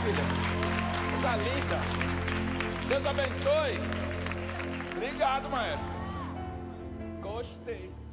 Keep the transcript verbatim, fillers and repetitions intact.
filha? Coisa linda. Deus abençoe. Obrigado, maestro. Gostei.